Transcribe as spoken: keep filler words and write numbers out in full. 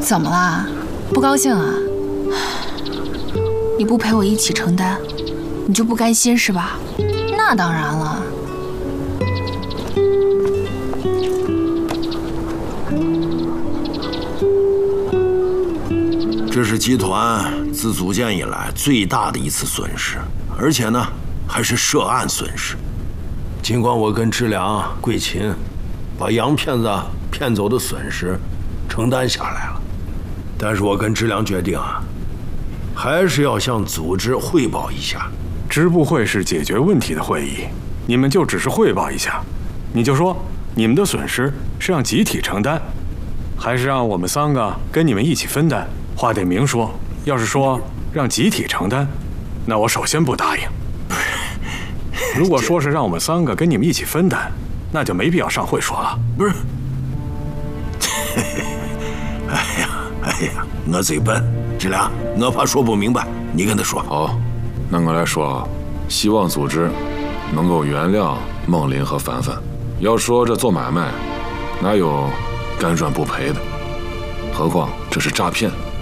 怎么啦？不高兴啊？你不陪我一起承担，你就不甘心是吧？那当然了。 这是集团自组建以来最大的一次损失，而且呢，还是涉案损失。尽管我跟知良、桂琴把洋骗子骗走的损失承担下来了，但是我跟知良决定啊，还是要向组织汇报一下。 支部会是解决问题的会议，你们就只是汇报一下，你就说你们的损失是让集体承担，还是让我们三个跟你们一起分担？话得明说。要是说让集体承担，那我首先不答应。如果说是让我们三个跟你们一起分担，那就没必要上会说了。 不是，哎呀哎呀，我嘴笨，知良，我怕说不明白，你跟他说。 好，那我来说啊，希望组织能够原谅孟林和凡凡。要说这做买卖，哪有干赚不赔的？何况这是诈骗。